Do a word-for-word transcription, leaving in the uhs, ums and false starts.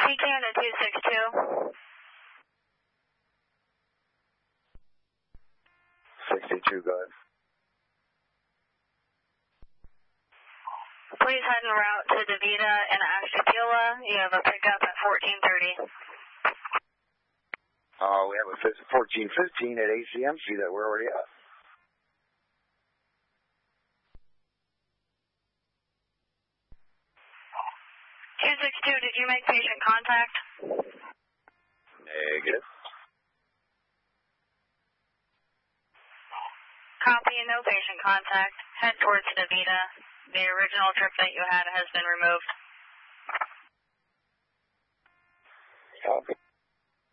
T Canada two six two. sixty-two, go ahead. Please head en route to DeVita and Ashtabula. You have a pickup at fourteen thirty. Uh, we have a fourteen fifteen at A C M C that we're already at. two six two, did you make patient contact? Negative. Copy and no patient contact. Head towards DeVita. The original trip that you had has been removed.